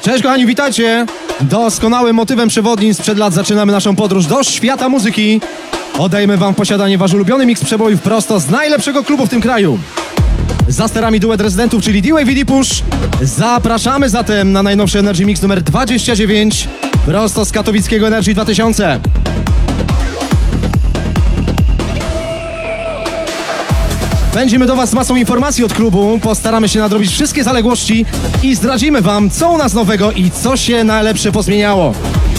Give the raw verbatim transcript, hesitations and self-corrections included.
Cześć kochani, witajcie! Doskonałym motywem przewodnim sprzed lat zaczynamy naszą podróż do świata muzyki. Oddajemy wam w posiadanie wasz ulubiony miks przebojów prosto z najlepszego klubu w tym kraju. Za sterami duet rezydentów, czyli D-Wave i D-Push. Zapraszamy zatem na najnowszy Energy Mix numer dwadzieścia dziewięć, prosto z katowickiego Energy dwa tysiące. Będziemy do was z masą informacji od klubu, postaramy się nadrobić wszystkie zaległości i zdradzimy wam, co u nas nowego i co się najlepsze pozmieniało.